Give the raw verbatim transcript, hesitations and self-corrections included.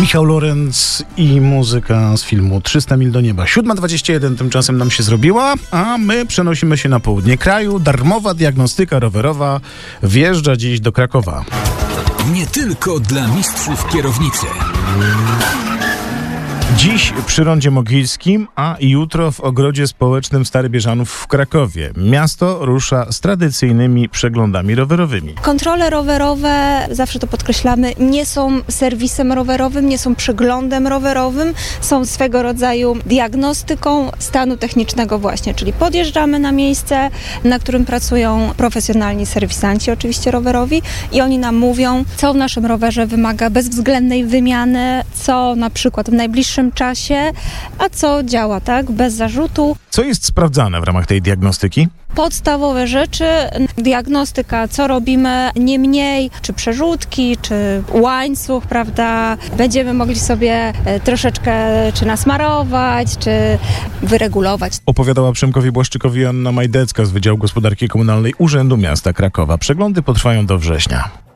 Michał Lorenz i muzyka z filmu trzysta mil do nieba. siódma dwadzieścia jeden tymczasem nam się zrobiła, a my przenosimy się na południe kraju. Darmowa diagnostyka rowerowa wjeżdża dziś do Krakowa. Nie tylko dla mistrzów kierownicy. Dziś przy Rondzie Mogilskim, a jutro w Ogrodzie Społecznym Stary Bieżanów w Krakowie. Miasto rusza z tradycyjnymi przeglądami rowerowymi. Kontrole rowerowe, zawsze to podkreślamy, nie są serwisem rowerowym, nie są przeglądem rowerowym, są swego rodzaju diagnostyką stanu technicznego właśnie, czyli podjeżdżamy na miejsce, na którym pracują profesjonalni serwisanci, oczywiście rowerowi, i oni nam mówią, co w naszym rowerze wymaga bezwzględnej wymiany, co na przykład w najbliższym czasie, a co działa, tak, bez zarzutu. Co jest sprawdzane w ramach tej diagnostyki? Podstawowe rzeczy, diagnostyka, co robimy, nie mniej, czy przerzutki, czy łańcuch, prawda, będziemy mogli sobie troszeczkę czy nasmarować, czy wyregulować. Opowiadała Przemkowi Błaszczykowi Anna Majdecka z Wydziału Gospodarki Komunalnej Urzędu Miasta Krakowa. Przeglądy potrwają do września.